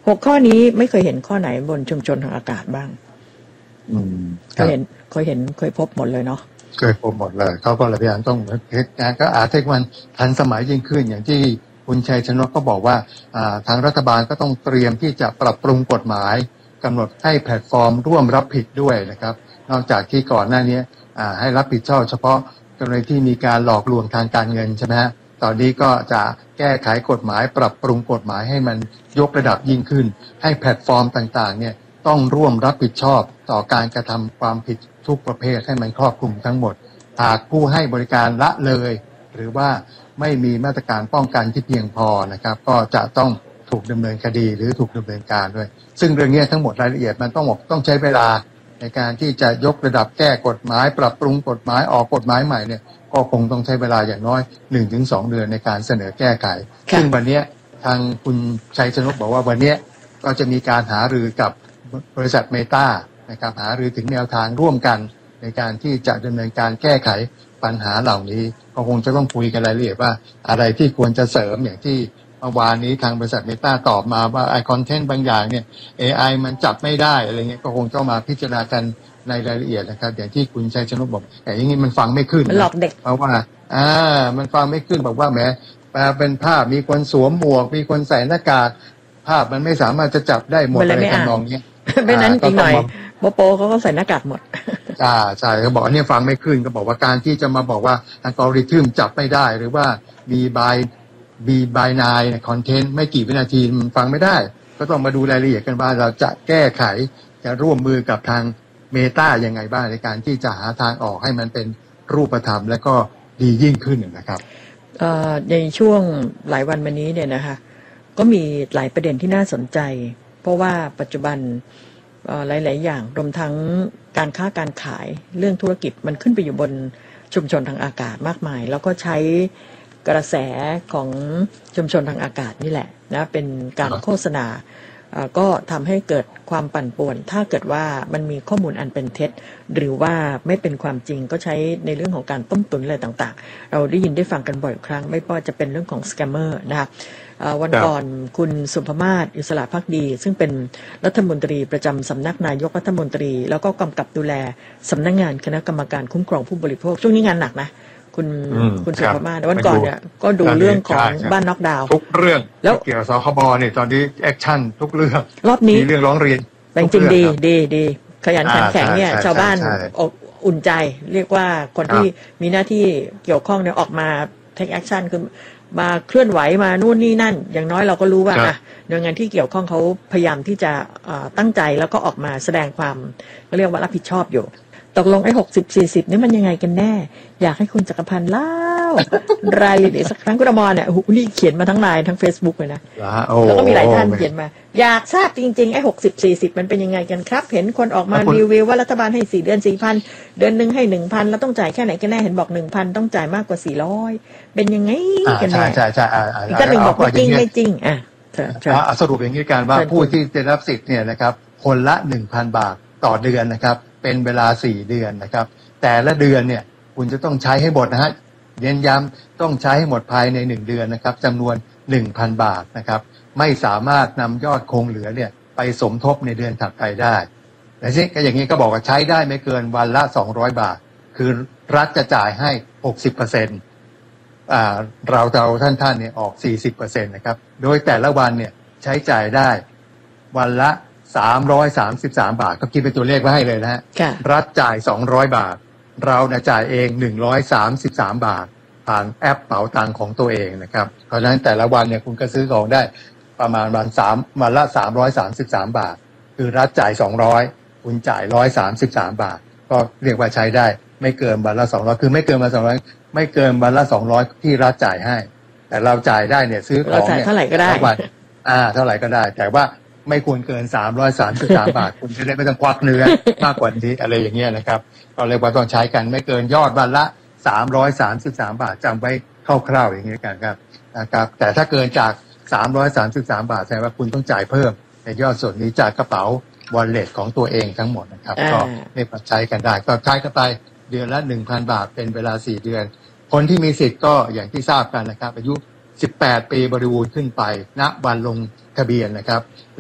6 ข้อนี้ไม่เคยเห็นข้อไหนบนชุมชนทางอากาศบ้างเคยพบหมดเลยเนาะเคยพบหมดเลยเขาก็เลยพยายามต้องงานก็อาจจะมันทันสมัยยิ่งขึ้นอย่างที่คุณชัยชนกก็บอกว่าทางรัฐบาลก็ต้องเตรียมที่จะปรับปรุงกฎหมายกำหนดให้แพลตฟอร์มร่วมรับผิดด้วยนะครับนอกจากที่ก่อนหน้านี้ให้รับผิดชอบเฉพาะกรณีที่มีการหลอกลวงทางการเงินใช่ไหมฮะตอนนี้ก็จะแก้ไขกฎหมายปรับปรุงกฎหมายให้มันยกระดับยิ่งขึ้นให้แพลตฟอร์มต่างๆเนี่ยต้องร่วมรับผิดชอบต่อการกระทำความผิดทุกประเภทให้มันครอบคลุมทั้งหมดหากผู้ให้บริการละเลยหรือว่าไม่มีมาตรการป้องกันที่เพียงพอนะครับก็จะต้องถูกดำเนินคดีหรือถูกดำเนินการด้วยซึ่งเรื่องนี้ทั้งหมดรายละเอียดมันต้องใช้เวลาในการที่จะยกระดับแก้กฎหมายปรับปรุงกฎหมายออกกฎหมายใหม่เนี่ยก็คงต้องใช้เวลาอย่างน้อย 1-2 เดือนในการเสนอแก้ไขซึ่งวันนี้ทางคุณชัยชนกบอกว่าวันนี้ก็จะมีการหารือกับบริษัทเมตานะครับหารือถึงแนวทางร่วมกันในการที่จะดำเนินการแก้ไขปัญหาเหล่านี้ก็คงจะต้องคุยกันรายละเอียดว่าอะไรที่ควรจะเสริมอย่างที่เมื่อวานนี้ทางบริษัทเมตาตอบมาว่าไอคอนเทนต์บางอย่างเนี่ย AI มันจับไม่ได้อะไรเงี้ยก็คงต้องมาพิจารณากันในรายละเอียดนะครับอย่างที่คุณชัยชนกบอกแต่อย่างนี้มันฟังไม่ขึ้นมันหลอกเด็กเพราะว่ามันฟังไม่ขึ้นบอกว่าแหมเป็นภาพมีคนสวมหมวกมีคนใส่หน้ากากภาพมันไม่สามารถจะจับได้หมดอะไรทำนองนี้ไม่นั้นอีกหน่อยโปเขาก็ใส่หน้ากากหมดใช่เขาบอกเนี่ยฟังไม่ขึ้นก็บอกว่าการที่จะมาบอกว่าอัลกอริทึมจับไม่ได้หรือว่ามีบายนายคอนเทนต์ไม่กี่วินาทีมันฟังไม่ได้ก็ต้องมาดูรายละเอียดกันว่าเราจะแก้ไขจะร่วมมือกับทางเมตายังไงบ้างในการที่จะหาทางออกให้มันเป็นรูปธรรมและก็ดียิ่งขึ้นนะครับในช่วงหลายวันมานี้เนี่ยนะคะก็มีหลายประเด็นที่น่าสนใจเพราะว่าปัจจุบันหลายๆอย่างรวมทั้งการค้าการขายเรื่องธุรกิจมันขึ้นไปอยู่บนชุมชนทางอากาศมากมายแล้วก็ใช้กระแสของชุมชนทางอากาศนี่แหละนะเป็นการโฆษณาก็ทำให้เกิดความปั่นป่วนถ้าเกิดว่ามันมีข้อมูลอันเป็นเท็จหรือว่าไม่เป็นความจริงก็ใช้ในเรื่องของการต้มตุ๋นอะไรต่างๆเราได้ยินได้ฟังกันบ่อยครั้งไม่ว่าจะเป็นเรื่องของสแกมเมอร์นะคะวันก่อนคุณสุภมาศอิสระภักดีซึ่งเป็นรัฐมนตรีประจำสำนักนายกรัฐมนตรีแล้วก็กำกับดูแลสำนักงานคณะกรรมการคุ้มครองผู้บริโภคช่วงนี้งานหนักนะคุณสุภมาศวันก่อนเนี่ยก็ดูเรื่องของบ้านน็อกดาวน์ทุกเรื่องแล้วเกี่ยวกับสคบเนี่ยตอนนี้แอคชั่นทุกเรื่องรอบนี้มีเรื่องร้องเรียนแต่จริงดีขยันขันแข็งเนี่ยชาวบ้านอุ่นใจเรียกว่าคนที่มีหน้าที่เกี่ยวข้องเนี่ยออกมา take action คือมาเคลื่อนไหวมานู่นนี่นั่นอย่างน้อยเราก็รู้ว่าหน่วยงานที่เกี่ยวข้องเขาพยายามที่จะตั้งใจแล้วก็ออกมาแสดงความเรียกว่ารับผิดชอบอยู่ตกลงไอ้60-40นี่มันยังไงกันแน่อยากให้คุณจักรพันธ์เล่ารายละเอียดสักครั้งคุณอมรเนี่ยนี่เขียนมาทั้งไลน์ทั้ง Facebook เลยนะแล้วก็มีหลายท่านเขียนมาอยากทราบจริงๆไอ้60-40มันเป็นยังไงกันครับเห็นคนออกมารีวิวว่ารัฐบาลให้4 เดือน 4,000 เดือนนึงให้ 1,000 แล้วต้องจ่ายแค่ไหนกันแน่เห็นบอก 1,000 ต้องจ่ายมากกว่า400เป็นยังไงกันแน่ใช่อีกท่านนึงบอกไม่จริงไม่จริงสรุปอย่างนี้การว่าผู้ที่ได้รับสิทธิ์เนี่ยนะครับคนละ 1,000 บาทต่อเดือนนะครับเป็นเวลา4 เดือนนะครับแต่ละเดือนเนี่ยคุณจะต้องใช้ให้หมดนะฮะเน้นย้ำต้องใช้ให้หมดภายใน1 เดือนนะครับจำนวน 1,000 บาทนะครับไม่สามารถนำยอดคงเหลือเนี่ยไปสมทบในเดือนถัดไปได้แต่ซึ่งก็อย่างนี้ก็บอกว่าใช้ได้ไม่เกินวันละ200 บาทคือรัฐจะจ่ายให้ 60%เราท่านเนี่ยออก 40% นะครับโดยแต่ละวันเนี่ยใช้จ่ายได้วันละ333 บาทก็คิดเป็นตัวเลขไว้ให้เลยนะฮะรัฐจ่าย200 บาทเราจ่ายเอง133 บาทผ่านแอปเป๋าตังค์ของตัวเองนะครับเพราะฉะนั้นแต่ละวันเนี่ยคุณก็ซื้อของได้ประมาณวันละ333 บาทคือรัฐจ่าย200คุณจ่าย133 บาทก็เรียกว่าใช้ได้ไม่เกินวันละ200คือไม่เกินวัน200ไม่เกินวันละ200ที่รัฐจ่ายให้แต่เราจ่ายได้เนี่ยซื้อของเนี่ยเท่าไหร่ก็ได้เท่าไหร่ก็ได้แต่ว่าไม่ควรเกิน333 บาทคุณจะได้ไม่ต้องควักเนื้อมากกว่านี้อะไรอย่างเงี้ยนะครับก็เรียกว่าต้องใช้กันไม่เกินยอดวันละ333 บาทจำไว้คร่าวๆอย่างนี้กันครับนะครับแต่ถ้าเกินจาก333 บาทแสดงว่าคุณต้องจ่ายเพิ่มในยอดส่วนนี้จากกระเป๋าวอลเล็ตของตัวเองทั้งหมดนะครับก็เรียกว่าใช้กันได้ก็ใช้กันไปเดือนละ 1,000 บาทเป็นเวลา4 เดือนคนที่มีสิทธิ์ก็อย่างที่ทราบกันนะครับอายุ18 ปีบริบูรณ์ขึ้นไปณวันลงทะเบียนนะครับ